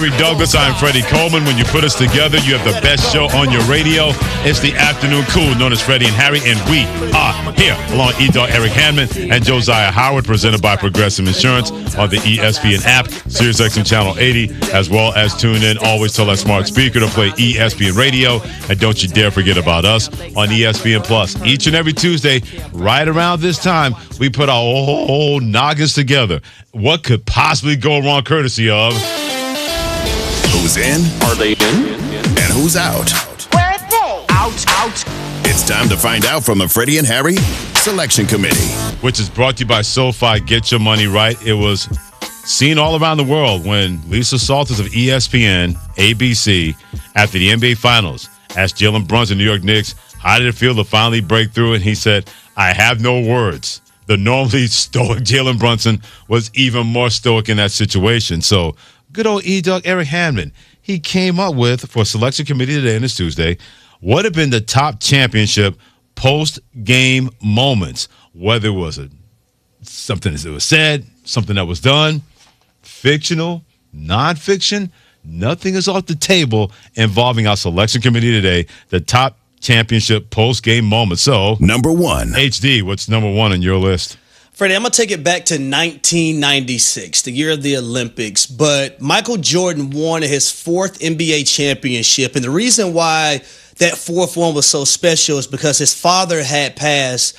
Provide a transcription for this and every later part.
Douglas, I'm Freddie Coleman. When you put us together, you have the best show on your radio. It's the Afternoon Cool, known as Freddie and Harry, and we are here along E-Dog Eric Hanman and Josiah Howard, presented by Progressive Insurance on the ESPN app, SiriusXM Channel 80, as well as tune in always to that smart speaker to play ESPN Radio. And don't you dare forget about us on ESPN Plus. Each and every Tuesday, right around this time, we put our whole noggins together. What could possibly go wrong courtesy of... Who's in? Are they in? And who's out? Where are they? Out. It's time to find out from the Freddie and Harry Selection Committee. Which is brought to you by SoFi. Get your money right. It was seen all around the world when Lisa Salters of ESPN, ABC, after the NBA Finals, asked Jalen Brunson, New York Knicks, how did it feel to finally break through? And he said, I have no words. The normally stoic Jalen Brunson was even more stoic in that situation. So, good old E-Dog Eric Hanman, he came up with, for Selection Committee today and this Tuesday, what have been the top championship post-game moments, whether it was something that was said, something that was done, fictional, non-fiction, nothing is off the table involving our Selection Committee today, the top championship post-game moments. So, number one. HD, what's number one on your list? Freddie, I'm going to take it back to 1996, the year of the Olympics. But Michael Jordan won his fourth NBA championship. And the reason why that fourth one was so special is because his father had passed,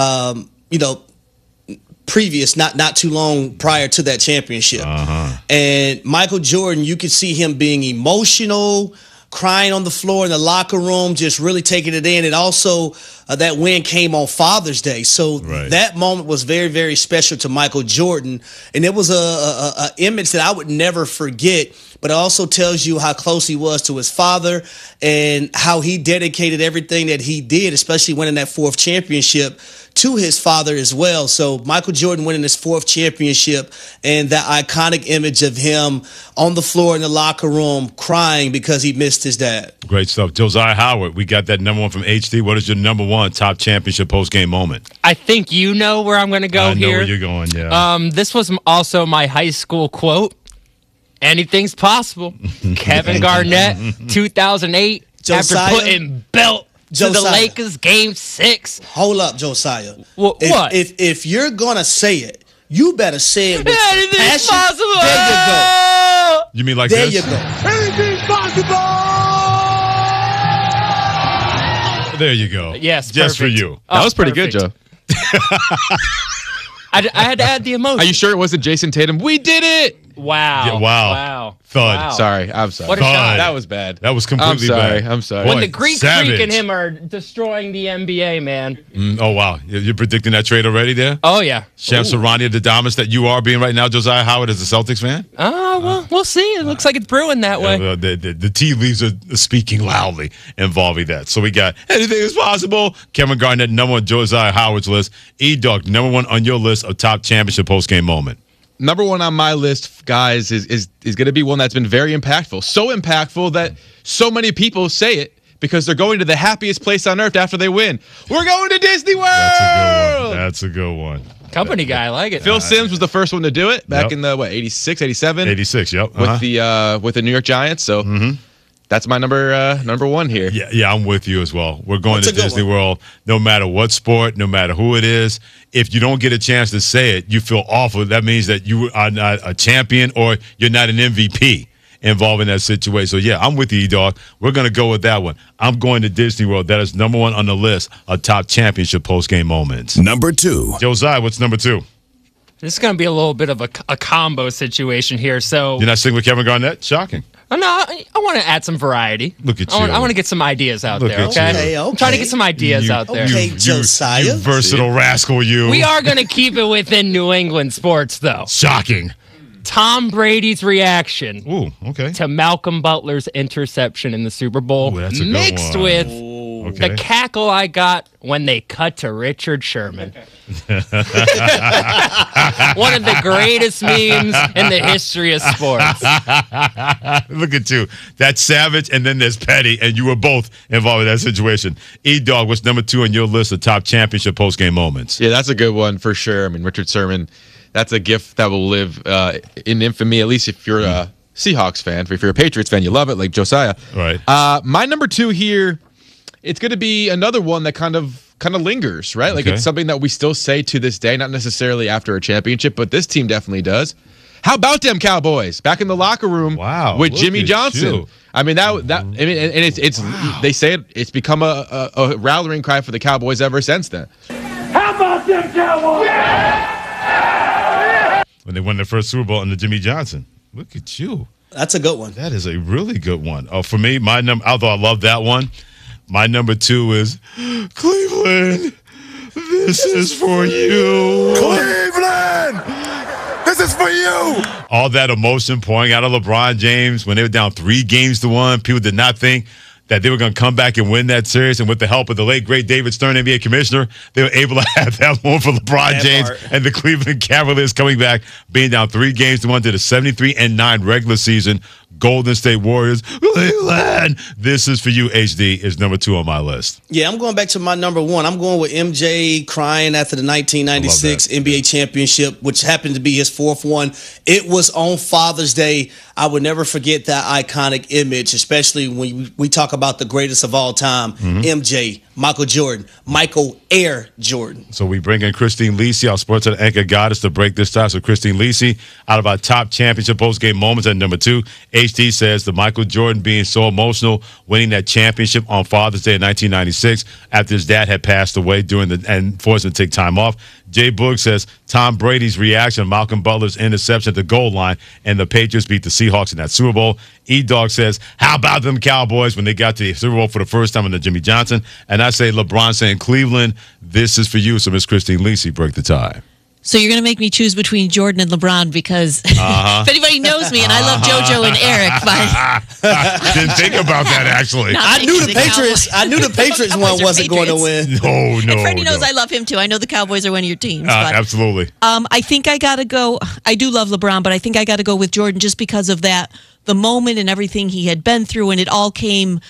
previous, not too long prior to that championship. And Michael Jordan, you could see him being emotional, crying on the floor in the locker room, just really taking it in. And also that win came on Father's Day. So that moment was very, very special to Michael Jordan. And it was a image that I would never forget. But it also tells you how close he was to his father and how he dedicated everything that he did, especially winning that fourth championship, to his father as well. So Michael Jordan winning his fourth championship and that iconic image of him on the floor in the locker room crying because he missed his dad. Great stuff. Josiah Howard, we got that number one from HD. What is your number one top championship post-game moment? I think you know where I'm going to go here. I know where you're going, yeah. This was also my high school quote. Anything's possible. Kevin Garnett, 2008, Josiah, after putting belt to the Lakers Game 6. Hold up, Josiah. What? If you're going to say it, you better say it with Anything's passion. possible. There you go. You mean like there this? There you go. Anything's possible. There you go. Yes, just perfect. for you. That was pretty good, Joe. I had to add the emotion. Are you sure it wasn't Jason Tatum? We did it! Wow. Yeah, wow. Thud. Wow. Sorry, I'm sorry. What a shot. That was bad. That was completely bad. I'm sorry. When Boy, the Greek Freak and him are destroying the NBA, man. Oh, wow. You're predicting that trade already there? Oh, yeah. Shams Charania, the dominance that you are being right now, Josiah Howard, as a Celtics fan? Well, we'll see. It looks like it's brewing that way. The tea leaves are speaking loudly involving that. So we got anything is possible. Kevin Garnett, number one, Josiah Howard's list. E-Dog, number one on your list of top championship post-game moment. Number one on my list, guys, is going to be one that's been very impactful. So impactful that so many people say it because they're going to the happiest place on earth after they win. We're going to Disney World! That's a good one. Company guy, I like it. Phil Simms was the first one to do it back in the, 86, 87? 86, yep. With the New York Giants. So that's my number one here. Yeah, I'm with you as well. We're going to Disney World no matter what sport, no matter who it is. If you don't get a chance to say it, you feel awful. That means that you are not a champion or you're not an MVP involved in that situation. So, yeah, I'm with you, E-Dog. We're going to go with that one. I'm going to Disney World. That is number one on the list of top championship post-game moments. Number two. Josiah, what's number two? This is going to be a little bit of a combo situation here. So You're not sticking with Kevin Garnett? Shocking. No, I want to add some variety. Look at you. I want to get some ideas out Look there, at okay? you. I'm trying to get some ideas out there. Okay, Josiah. You versatile rascal, you. We are going to keep it within New England sports, though. Shocking. Tom Brady's reaction to Malcolm Butler's interception in the Super Bowl, that's a good mixed one. with the cackle I got when they cut to Richard Sherman. One of the greatest memes in the history of sports. Look at you. That's savage, and then there's petty, and you were both involved in that situation. E-Dog, what's number two on your list of top championship post-game moments? Yeah, that's a good one for sure. I mean, Richard Sherman, that's a gift that will live in infamy, at least if you're Seahawks fan. If you're a Patriots fan, you love it, like Josiah. Right. My number 2 here, it's going to be another one that kind of lingers, right? Like it's something that we still say to this day, not necessarily after a championship, but this team definitely does. How about them Cowboys back in the locker room with Jimmy Johnson? You. I mean it's they say it's become a rallying cry for the Cowboys ever since then. How about them Cowboys? When they won their first Super Bowl under Jimmy Johnson. Look at you. That's a good one. That is a really good one. Oh, for me, my number, although I love that one, my number 2 is Cleveland. This is for you. Cleveland! This is for you! All that emotion pouring out of LeBron James when they were down 3-1. People did not think that they were going to come back and win that series. And with the help of the late, great David Stern, NBA commissioner, they were able to have that one for LeBron James and the Cleveland Cavaliers coming back, being down 3-1 to the 73-9 regular season. Golden State Warriors. Cleveland. This is for you, HD, is number 2 on my list. Yeah, I'm going back to my number 1. I'm going with MJ crying after the 1996 NBA championship, which happened to be his 4th one. It was on Father's Day. I would never forget that iconic image, especially when we talk about the greatest of all time, MJ, Michael Jordan, Michael Air Jordan. So we bring in Christine Lisi, our sports anchor goddess, to break this tie. So Christine Lisi, out of our top championship post-game moments at number 2, HD says the Michael Jordan being so emotional, winning that championship on Father's Day in 1996 after his dad had passed away and forced him to take time off. Jay Boog says Tom Brady's reaction to Malcolm Butler's interception at the goal line, and the Patriots beat the Seahawks in that Super Bowl. E-Dog says, how about them Cowboys when they got to the Super Bowl for the first time under Jimmy Johnson? And I say LeBron saying, Cleveland, this is for you. So Miss Christine Lisi, break the tie. So you're going to make me choose between Jordan and LeBron because if anybody knows me, and I love JoJo and Eric, but didn't think about that actually. I knew the Patriots one wasn't going to win. No. And Freddie knows I love him too. I know the Cowboys are one of your teams. But, absolutely. I think I got to go. I do love LeBron, but I think I got to go with Jordan just because of the moment and everything he had been through, and it all came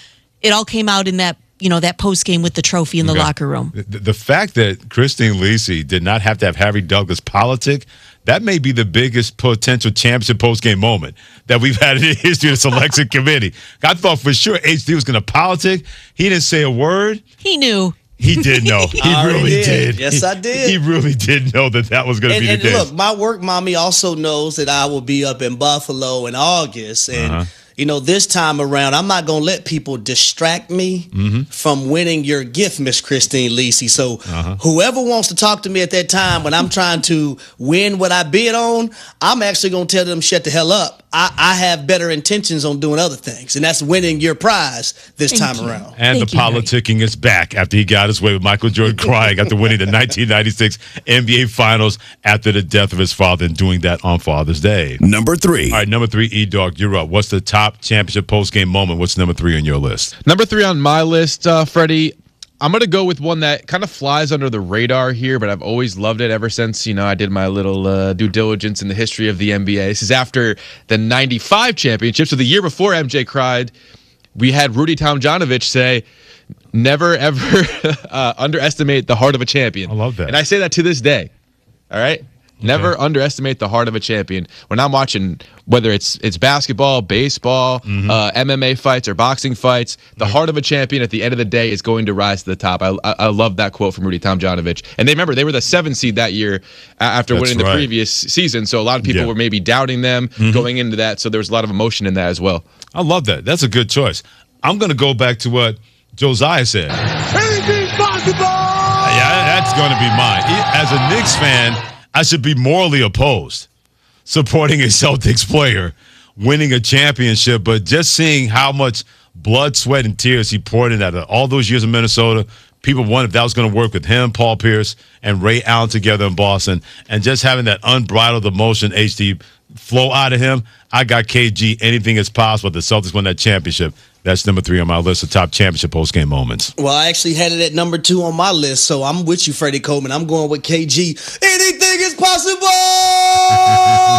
out in that. That post game with the trophy in the locker room. The fact that Christine Lisi did not have to have Harry Douglas politic, that may be the biggest potential championship post game moment that we've had in the history of the selection committee. I thought for sure HD was going to politic. He didn't say a word. He knew. He did know. He really did. Yes, I did. He really did know that was going to be the case. Look, my work mommy also knows that I will be up in Buffalo in August. And, this time around, I'm not going to let people distract me from winning your gift, Miss Christine Lisi. So whoever wants to talk to me at that time when I'm trying to win what I bid on, I'm actually going to tell them shut the hell up. I have better intentions on doing other things, and that's winning your prize this time around. And the politicking is back after he got his way with Michael Jordan crying after winning the 1996 NBA Finals after the death of his father and doing that on Father's Day. Number 3. All right, number 3, E-Dog, you're up. What's the top championship post-game moment? What's number 3 on your list? Number 3 on my list, Freddie, I'm going to go with one that kind of flies under the radar here, but I've always loved it ever since, I did my little due diligence in the history of the NBA. This is after the 95 championship. So the year before MJ cried, we had Rudy Tomjanovich say, never, ever underestimate the heart of a champion. I love that. And I say that to this day. All right? Never underestimate the heart of a champion. When I'm watching, whether it's basketball, baseball, MMA fights, or boxing fights, the heart of a champion at the end of the day is going to rise to the top. I love that quote from Rudy Tomjanovich. And they were the 7th seed that year after winning the previous season. So a lot of people were maybe doubting them going into that. So there was a lot of emotion in that as well. I love that. That's a good choice. I'm going to go back to what Josiah said. Anything's possible! Yeah, that's going to be mine. As a Knicks fan, I should be morally opposed supporting a Celtics player winning a championship, but just seeing how much blood, sweat, and tears he poured in after all those years in Minnesota, people wondered if that was going to work with him, Paul Pierce, and Ray Allen together in Boston, and just having that unbridled emotion, HD, flow out of him. I got KG. Anything is possible. The Celtics won that championship. That's number 3 on my list of top championship post-game moments. Well, I actually had it at number 2 on my list, so I'm with you, Freddie Coleman. I'm going with KG. Anything is possible!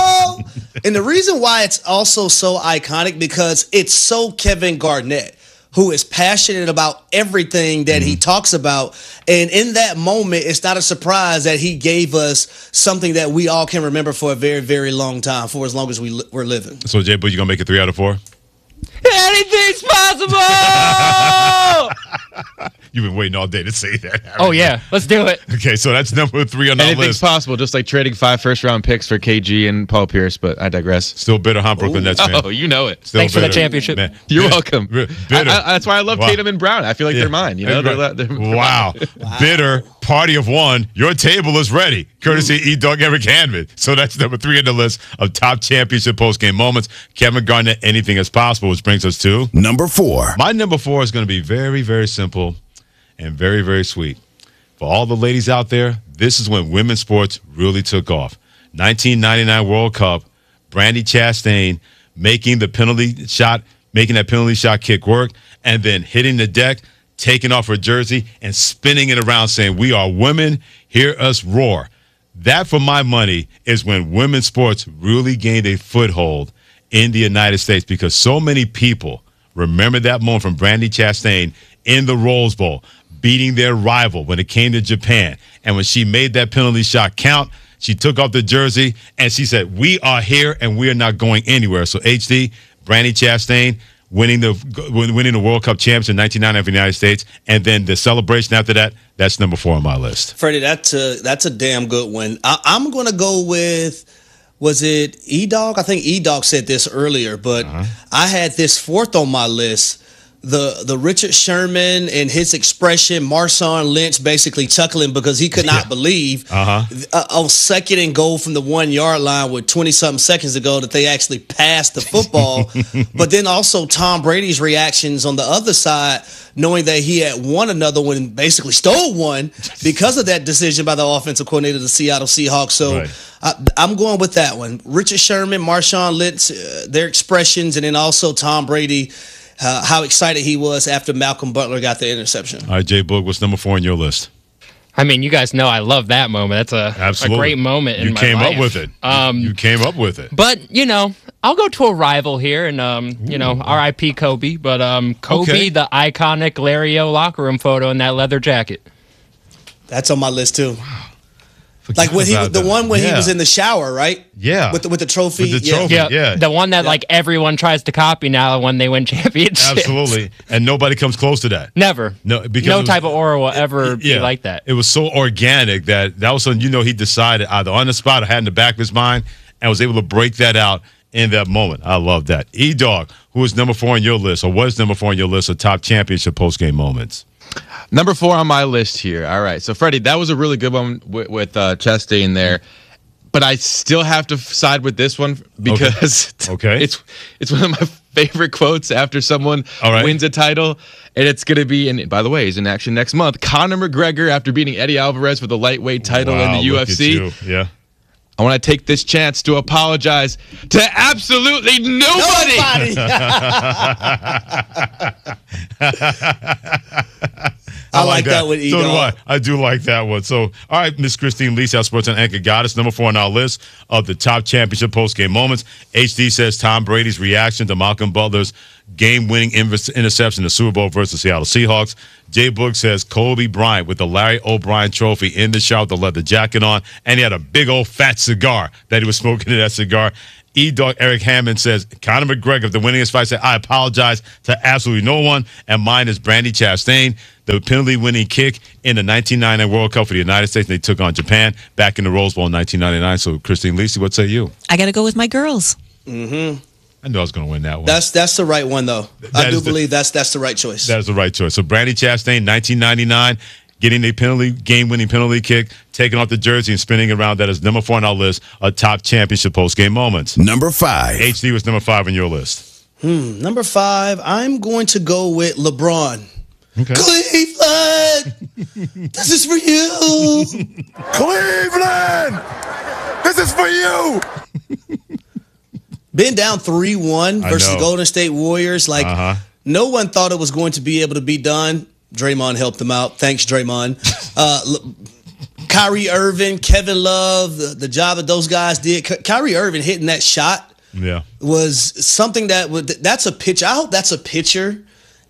And the reason why it's also so iconic, because it's so Kevin Garnett. who is passionate about everything that he talks about. And in that moment, it's not a surprise that he gave us something that we all can remember for a very, very long time, for as long as we're living. So, Jay, but you going to make it 3 out of 4? Anything's possible! You've been waiting all day to say that. Oh, yeah. Let's do it. Okay, so that's number 3 on our Anything's list. possible, just like trading 5 first-round picks for KG and Paul Pierce, but I digress. Still bitter, huh, Brooklyn Nets fan? Oh, you know it. Still Thanks for the bitter. championship. Man, You're bitter. welcome. Bitter. That's why I love Wow. Tatum and Brown. I feel like they're mine. You know, they're Wow. Bitter, party of one. Your table is ready. Courtesy E-Dog Eric Hanman. So that's number 3 on the list of top championship postgame moments. Kevin Garnett, anything is possible, which brings us to Number 4. my number 4 is going to be very, very simple and very, very sweet. For all the ladies out there, this is when women's sports really took off. 1999 World Cup, Brandi Chastain making that penalty shot kick work, and then hitting the deck, taking off her jersey, and spinning it around saying, "We are women, hear us roar." That, for my money, is when women's sports really gained a foothold in the United States, because so many people remember that moment from Brandi Chastain in the Rose Bowl, beating their rival when it came to Japan. And when she made that penalty shot count, she took off the jersey and she said, "We are here and we are not going anywhere." So HD, Brandi Chastain winning the World Cup champs in 1999 for the United States, and then the celebration after that, that's number 4 on my list. Freddie, that's a damn good one. I'm going to go with, was it E-Dog? I think E-Dog said this earlier, but I had this 4th on my list. The Richard Sherman and his expression, Marshawn Lynch basically chuckling because he could not believe on 2nd and goal from the 1 yard line with 20-something seconds ago that they actually passed the football. But then also Tom Brady's reactions on the other side, knowing that he had won another one and basically stole one because of that decision by the offensive coordinator of the Seattle Seahawks. So Right. I'm going with that one. Richard Sherman, Marshawn Lynch, their expressions, and then also Tom Brady, how excited he was after Malcolm Butler got the interception. All right, Jay Boog, what's number 4 on your list? I mean, you guys know I love that moment. That's a great moment in You my came life. up with it. You came up with it. But, I'll go to a rival here, and, R.I.P. Kobe. But Kobe, Okay. the iconic Larry O locker room photo in that leather jacket. That's on my list too. Forget Like when he about the that. one when he Yeah. was in the shower, right? Yeah. With the trophy. With the trophy. Yeah. The one that, like, everyone tries to copy now when they win championships. Absolutely. And nobody comes close to that. Never. No, because no it was- type of aura will ever be like that. It was so organic that was something, he decided either on the spot or had in the back of his mind and was able to break that out in that moment. I love that. E-Dog, who is number 4 on your list, or was number 4 on your list of top championship postgame moments? Number 4 on my list here. All right. So, Freddie, that was a really good one with Chastain there. But I still have to side with this one because Okay. it's one of my favorite quotes after someone All right. wins a title. And it's going to be, and by the way, he's in action next month, Conor McGregor after beating Eddie Alvarez for the lightweight title in the Look at UFC. you. Yeah. I want to take this chance to apologize to absolutely nobody. I like that one, So E-Dog. do I. I do like that one. So, all right, Miss Christine Leese, our sports and anchor goddess, number 4 on our list of the top championship postgame moments. HD says Tom Brady's reaction to Malcolm Butler's game-winning interception in the Super Bowl versus the Seattle Seahawks. Jay Boog says Kobe Bryant with the Larry O'Brien trophy in the shower with the leather jacket on, and he had a big old fat cigar that he was smoking in that cigar. E-Dog Eric Hammond says Conor McGregor, the winningest fight, said, "I apologize to absolutely no one." And mine is Brandi Chastain, the penalty-winning kick in the 1999 World Cup for the United States. They took on Japan back in the Rose Bowl in 1999. So, Christine Lisi, what say you? I got to go with my girls. I knew I was going to win that one. That's the right one though. I do believe that's the right choice. That is the right choice. So, Brandi Chastain, 1999, getting a game-winning penalty kick, taking off the jersey and spinning around. That is number 4 on our list of top championship postgame moments. Number 5. HD was number 5 on your list. Number 5, I'm going to go with LeBron. Okay. Cleveland, this is for you. Cleveland! This is for you! Been down 3-1 versus know. the Golden State Warriors. Like, no one thought it was going to be able to be done. Draymond helped them out. Thanks, Draymond. Kyrie Irving, Kevin Love, the job that those guys did. Kyrie Irving hitting that shot Yeah. was something that's a pitch. I hope that's a pitcher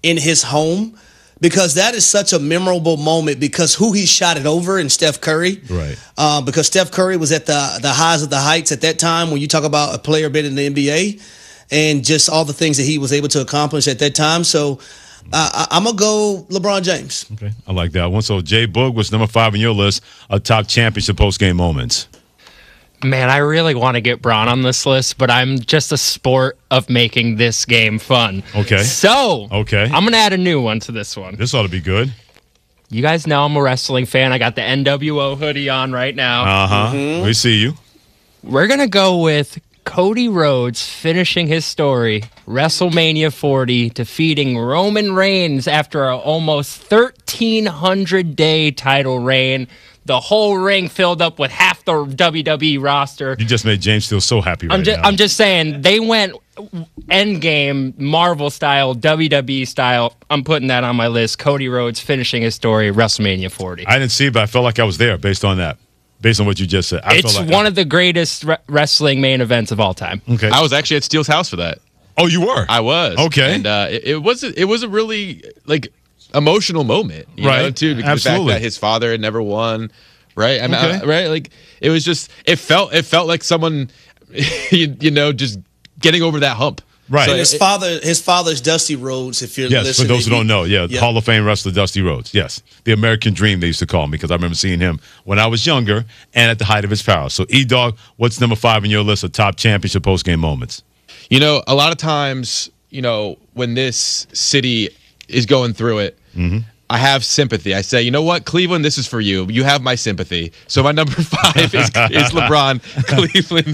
in his home, because that is such a memorable moment because who he shot it over in Steph Curry. Right. Because Steph Curry was at the highs of the heights at that time when you talk about a player being in the NBA and just all the things that he was able to accomplish at that time. So I'm going to go LeBron James. Okay, I like that one. So, Jay Boog, what's number 5 on your list of top championship post-game moments? Man, I really want to get Bron on this list, but I'm just a sport of making this game fun. Okay. So, okay, I'm going to add a new one to this one. This ought to be good. You guys know I'm a wrestling fan. I got the NWO hoodie on right now. Uh-huh. Mm-hmm. We see you. We're going to go with Cody Rhodes finishing his story, WrestleMania 40, defeating Roman Reigns after an almost 1,300-day title reign. The whole ring filled up with half the WWE roster. You just made James feel so happy now. I'm just saying, they went Endgame, Marvel style, WWE style. I'm putting that on my list. Cody Rhodes finishing his story, WrestleMania 40. I didn't see it, but I felt like I was there based on that. Based on what you just said. It's one of the greatest wrestling main events of all time. Okay. I was actually at Steele's house for that. Oh, you were? I was. Okay. And it was a really emotional moment, you know, too, because Absolutely. the fact that his father had never won, right? I mean, Okay. right? Like it was just it felt like someone, just getting over that hump. Right. So his father's Dusty Rhodes, if you're Yes, listening. for those who don't know, Hall of Fame wrestler Dusty Rhodes. Yes, the American Dream they used to call him because I remember seeing him when I was younger and at the height of his power. So, E-Dog, what's number 5 in your list of top championship post-game moments? You know, a lot of times, when this city is going through it, I have sympathy. I say, you know what, Cleveland, this is for you. You have my sympathy. So my number 5 is LeBron. Cleveland.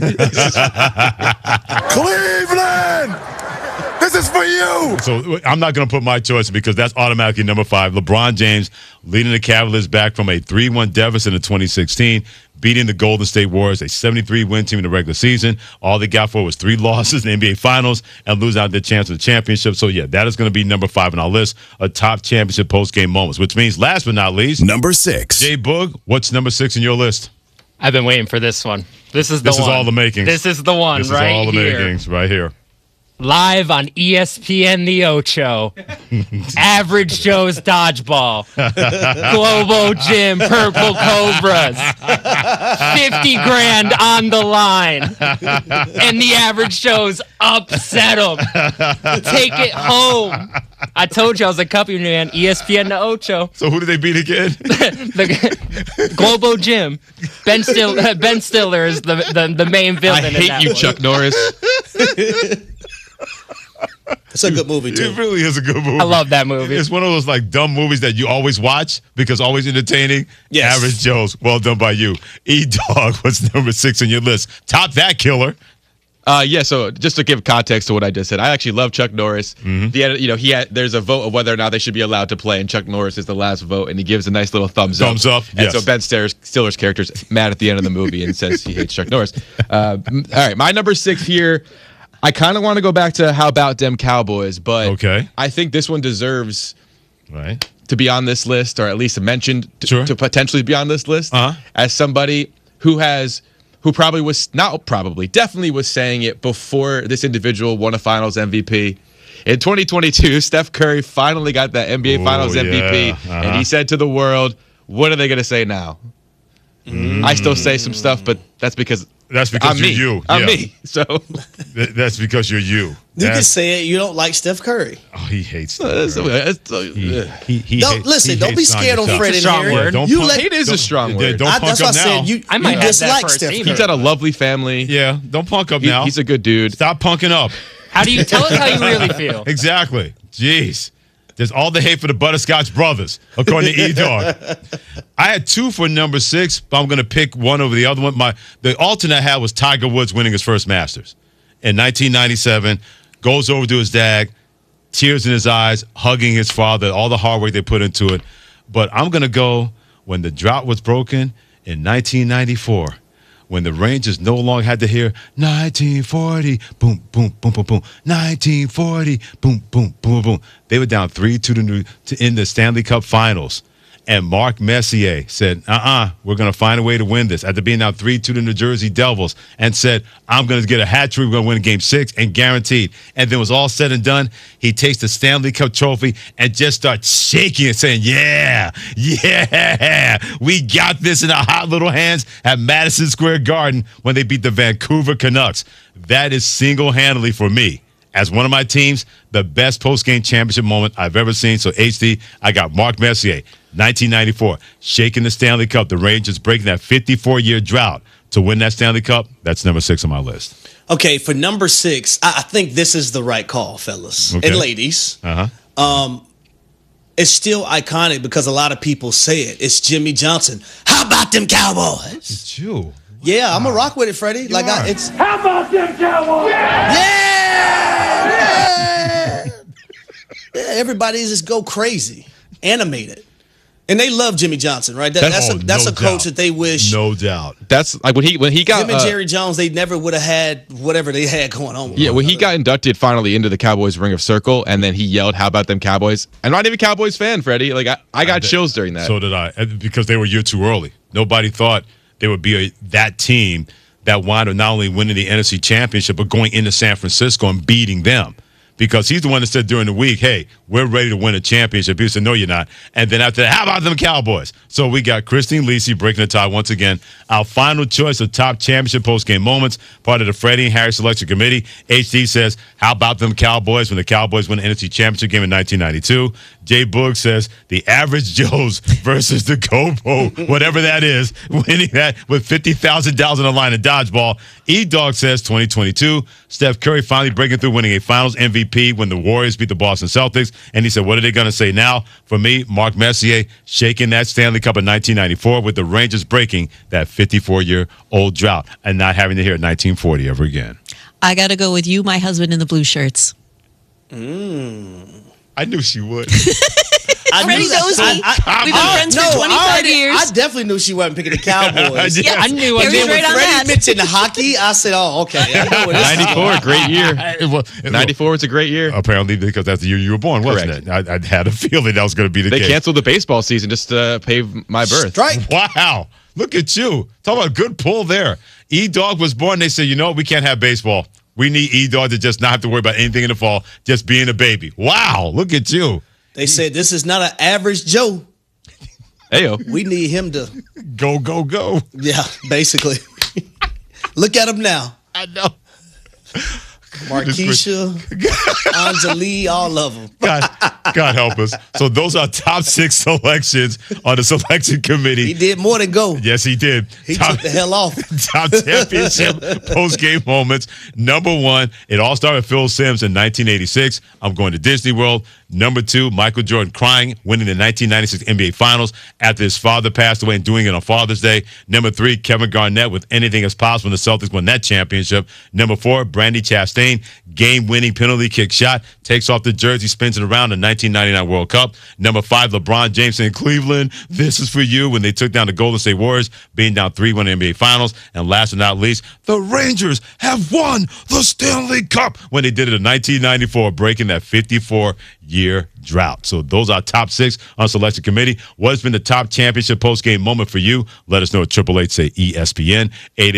Cleveland! This is for you! So I'm not going to put my choice because that's automatically number 5. LeBron James leading the Cavaliers back from a 3-1 deficit in 2016, beating the Golden State Warriors, a 73-win team in the regular season. All they got for was 3 losses in the NBA Finals and lose out their chance for the championship. So, that is going to be number 5 on our list of top championship post-game moments, which means last but not least, Number 6. Jay Boog, what's number 6 in your list? I've been waiting for this one. This is all the makings. This is the one This right is all the here. makings right here. Live on ESPN The Ocho. Average Joe's Dodgeball. Globo Gym Purple Cobras. 50 grand on the line. And the Average Joe's upset him. Take it home. I told you I was a company man. ESPN The Ocho. So who did they beat again? The Globo Gym. Ben Stiller is the main villain I in hate that you, one. Chuck Norris. It's a good movie, too. It really is a good movie. I love that movie. It's one of those dumb movies that you always watch because always entertaining. Yes. Average Joe's. Well done by you. E-Dog, what's number 6 on your list? Top that killer. So just to give context to what I just said, I actually love Chuck Norris. There's a vote of whether or not they should be allowed to play, and Chuck Norris is the last vote, and he gives a nice little thumbs up. Thumbs up, And yes. so Ben Stiller's character's mad at the end of the movie and says he hates Chuck Norris. All right, my number 6 here. I kind of want to go back to How About Them Cowboys, but Okay. I think this one deserves Right. to be on this list, or at least mentioned Sure. to potentially be on this list Uh-huh. as somebody who definitely was saying it before this individual won a Finals MVP. In 2022, Steph Curry finally got that NBA Finals MVP, and he said to the world, "What are they going to say now?" I still say some stuff, but that's because I'm you're me. you. I'm Yeah. me. So That's because you're you. You can say it. You don't like Steph Curry. Oh, he hates Steph it's- Curry. it's- He Don't hates- listen. he Don't be hates scared on Sonya Fred Sharp. and Strong Harry. word. Don't You punk- let. hate is a strong Yeah, word. don't punk That's why I up now. said you. I might you have that dislike first Steph team. Curry. He's got a lovely family. Yeah, don't punk up now. He's a good dude. Stop punking up. How do you tell us how you really feel? Exactly. Jeez. There's all the hate for the Butterscotch Brothers, according to E-Dog. I had 2 for number 6, but I'm going to pick one over the other one. The alternate I had was Tiger Woods winning his first Masters in 1997. Goes over to his dad, tears in his eyes, hugging his father, all the hard work they put into it. But I'm going to go when the drought was broken in 1994. When the Rangers no longer had to hear 1940, boom, boom, boom, boom, boom, 1940, boom, boom, boom, boom. They were down 3-2 to end the Stanley Cup Finals. And Mark Messier said, we're going to find a way to win this. After being down 3-2 to the New Jersey Devils, and said, I'm going to get a hat trick. We're going to win Game 6 and guaranteed. And then it was all said and done. He takes the Stanley Cup trophy and just starts shaking it, saying, yeah, we got this in our hot little hands at Madison Square Garden when they beat the Vancouver Canucks. That is single-handedly for me, as one of my teams, the best post-game championship moment I've ever seen. So, HD, I got Mark Messier, 1994, shaking the Stanley Cup. The Rangers breaking that 54-year drought to win that Stanley Cup. That's number 6 on my list. Okay, for number 6, I think this is the right call, fellas and ladies. It's still iconic because a lot of people say it. It's Jimmy Johnson. How about them Cowboys? It's you. Yeah, I'm going to rock with it, Freddie. How about them Cowboys? Yeah! Everybody just go crazy, animated. And they love Jimmy Johnson, right? That's a coach that they wish. No doubt. That's like when he got him and Jerry Jones, they never would have had whatever they had going on. Yeah, when he got inducted finally into the Cowboys Ring of Circle, and then he yelled, "How about them Cowboys?" I'm not even a Cowboys fan, Freddie. Like I got chills during that. So did I, because they were a year too early. Nobody thought they would be that team that wound up not only winning the NFC Championship, but going into San Francisco and beating them. Because he's the one that said during the week, hey, we're ready to win a championship. People said, no, you're not. And then after that, how about them Cowboys? So we got Christine Lisi breaking the tie once again. Our final choice of top championship postgame moments, part of the Freddie and Harry Selection Committee. HD says, how about them Cowboys when the Cowboys win the NFC Championship game in 1992? Jay Boog says, the average Joes versus the Gobo, whatever that is, winning that with $50,000 on the line in dodgeball. E-Dog says 2022. Steph Curry finally breaking through, winning a Finals MVP when the Warriors beat the Boston Celtics. And he said, what are they going to say now? For me, Mark Messier shaking that Stanley Cup in 1994 with the Rangers breaking that 54-year-old drought and not having to hear 1940 ever again. I got to go with you, my husband in the blue shirts. I knew she would. Freddie knows me. We've been friends for 25 years. I definitely knew she wasn't picking the Cowboys. Yeah, I knew. Harry's Then when right on Freddie that. mentioned hockey, I said, oh, okay. I know where this is going. 94, great year. 94 was a great year. Apparently, because that's the year you were born, wasn't Correct. it? I had a feeling that was going to be the They case. canceled the baseball season just to pay my birth. Strike. Wow. Look at you. Talk about a good pull there. E-Dog was born. They said, we can't have baseball. We need E-Dog to just not have to worry about anything in the fall, just being a baby. Wow. Look at you. They said, this is not an average Joe. Heyo. We need him to, Go, go, go. yeah, basically. Look at him now. I know. Markeisha, Anjali, all of them. God help us. So those are top 6 selections on the selection committee. He did more than go. Yes, he did. He took the hell off. Top championship post-game moments. Number 1, it all started with Phil Simms in 1986. I'm going to Disney World. Number 2, Michael Jordan crying, winning the 1996 NBA Finals after his father passed away and doing it on Father's Day. Number 3, Kevin Garnett with Anything Is Possible when the Celtics won that championship. Number 4, Brandy Chastain, game-winning penalty kick shot, takes off the jersey, spins it around the 1999 World Cup. Number 5, LeBron James in Cleveland, this is for you, when they took down the Golden State Warriors, being down 3-1 in the NBA Finals. And last but not least, the Rangers have won the Stanley Cup when they did it in 1994, breaking that 54-year drought. So those are top 6 on selection committee. What has been the top championship post-game moment for you? Let us know at 888-SAY-ESPN,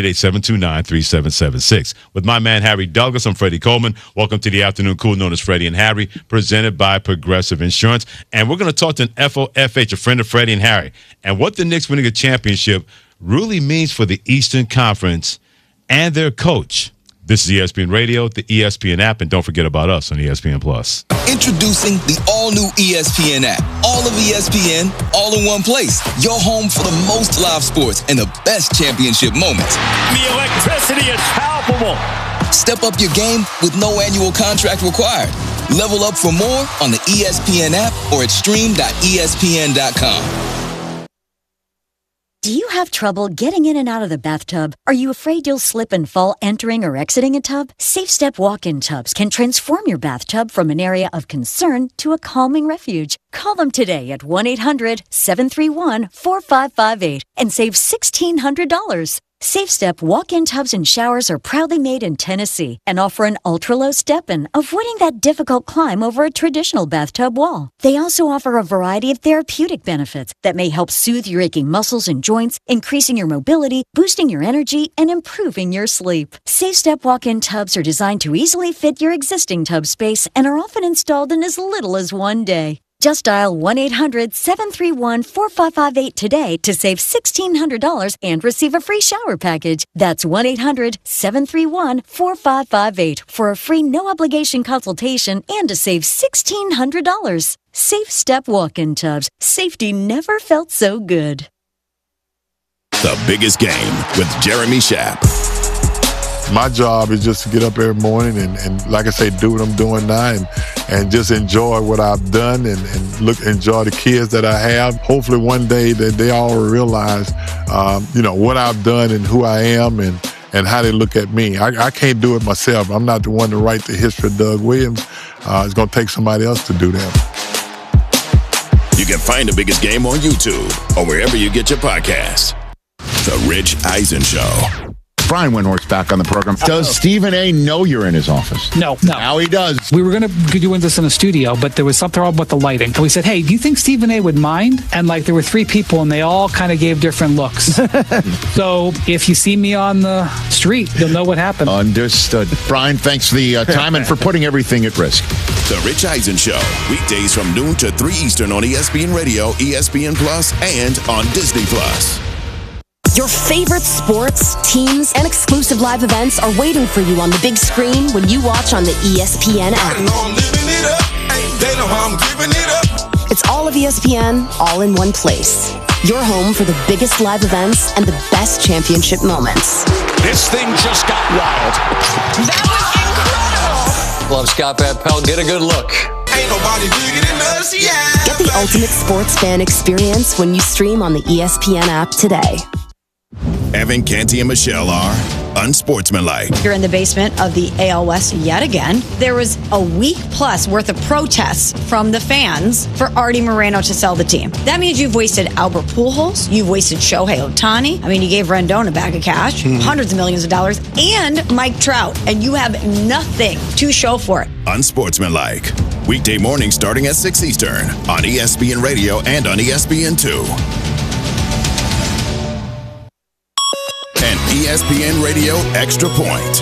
888-729-3776. With my man Harry Douglas, I'm Freddie Coleman. Welcome to the Afternoon Cool, known as Freddie and Harry, presented by Progressive Insurance. And we're going to talk to an FOFH, a friend of Freddie and Harry, and what the Knicks winning a championship really means for the Eastern Conference and their coach. This is ESPN Radio, the ESPN app, and don't forget about us on ESPN Plus. Introducing the all-new ESPN app. All of ESPN, all in one place. Your home for the most live sports and the best championship moments. The electricity is palpable. Step up your game with no annual contract required. Level up for more on the ESPN app or at stream.espn.com. Do you have trouble getting in and out of the bathtub? Are you afraid you'll slip and fall entering or exiting a tub? SafeStep walk-in tubs can transform your bathtub from an area of concern to a calming refuge. Call them today at 1-800-731-4558 and save $1,600. Safe Step walk-in tubs and showers are proudly made in Tennessee and offer an ultra-low step-in, avoiding that difficult climb over a traditional bathtub wall. They also offer a variety of therapeutic benefits that may help soothe your aching muscles and joints, increasing your mobility, boosting your energy, and improving your sleep. Safe Step walk-in tubs are designed to easily fit your existing tub space and are often installed in as little as one day. Just dial 1-800-731-4558 today to save $1,600 and receive a free shower package. That's 1-800-731-4558 for a free no-obligation consultation and to save $1,600. Safe Step walk-in tubs. Safety never felt so good. The Biggest Game with Jeremy Schaap. My job is just to get up every morning and like I say, do what I'm doing now and just enjoy what I've done and enjoy the kids that I have. Hopefully one day that they all realize, what I've done and who I am and how they look at me. I can't do it myself. I'm not the one to write the history of Doug Williams. It's going to take somebody else to do that. You can find The Biggest Game on YouTube or wherever you get your podcasts. The Rich Eisen Show. Brian Windhorst's back on the program. Does Stephen A. know you're in his office? No. Now he does. We were going to be doing this in a studio, but there was something wrong with the lighting. And we said, hey, do you think Stephen A. would mind? And there were 3 people, and they all kind of gave different looks. So if you see me on the street, you'll know what happened. Understood. Brian, thanks for the time and for putting everything at risk. The Rich Eisen Show, weekdays from noon to 3 Eastern on ESPN Radio, ESPN Plus, and on Disney Plus. Your favorite sports, teams, and exclusive live events are waiting for you on the big screen when you watch on the ESPN app. It's all of ESPN, all in one place. Your home for the biggest live events and the best championship moments. This thing just got wild. That was incredible! Love Scott Van Pelt. Get a good look. Ain't nobody bigger than us, yeah! Get the ultimate sports fan experience when you stream on the ESPN app today. Evan, Canty, and Michelle are unsportsmanlike. You're in the basement of the AL West yet again. There was a week plus worth of protests from the fans for Artie Moreno to sell the team. That means you've wasted Albert Pujols, you've wasted Shohei Ohtani. I mean, you gave Rendon a bag of cash, hundreds of millions of dollars, and Mike Trout, and you have nothing to show for it. Unsportsmanlike. Weekday mornings starting at 6 Eastern on ESPN Radio and on ESPN2. And ESPN Radio Extra Point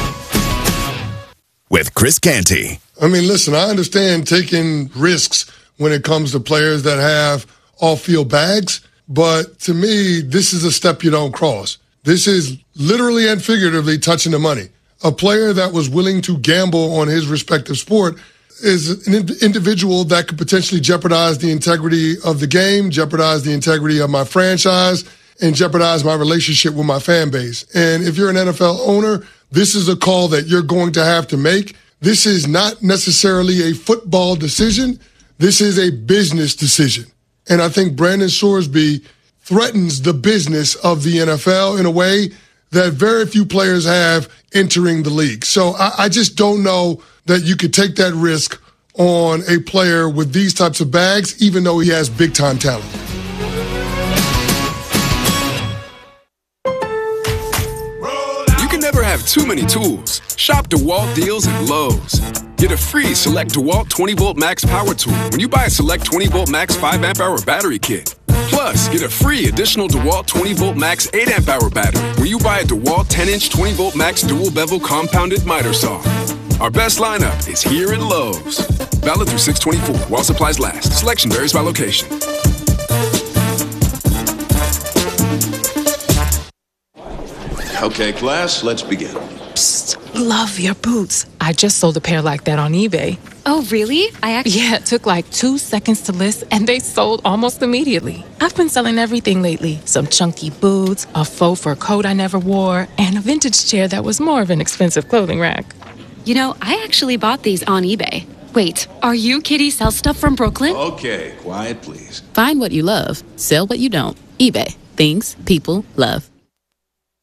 with Chris Canty. I mean, listen, I understand taking risks when it comes to players that have off-field bags, but to me, this is a step you don't cross. This is literally and figuratively touching the money. A player that was willing to gamble on his respective sport is an individual that could potentially jeopardize the integrity of the game, jeopardize the integrity of my franchise, and jeopardize my relationship with my fan base. And if you're an NFL owner, this is a call that you're going to have to make. This is not necessarily a football decision. This is a business decision. And I think Brandon Sorsby threatens the business of the NFL in a way that very few players have entering the league. So I just don't know that you could take that risk on a player with these types of bags, even though he has big-time talent. Never have too many tools. Shop DeWalt deals at Lowe's. Get a free Select DeWalt 20-volt max power tool when you buy a Select 20-volt max 5-amp-hour battery kit. Plus, get a free additional DeWalt 20-volt max 8-amp-hour battery when you buy a DeWalt 10-inch 20-volt max dual-bevel compounded miter saw. Our best lineup is here at Lowe's. Valid through 6/24 while supplies last. Selection varies by location. Okay, class, let's begin. Psst, love your boots. I just sold a pair like that on eBay. Oh, really? Yeah, it took like 2 seconds to list, and they sold almost immediately. I've been selling everything lately. Some chunky boots, a faux fur coat I never wore, and a vintage chair that was more of an expensive clothing rack. You know, I actually bought these on eBay. Wait, are you Kitty Sell Stuff from Brooklyn? Okay, quiet, please. Find what you love, sell what you don't. eBay. Things people love.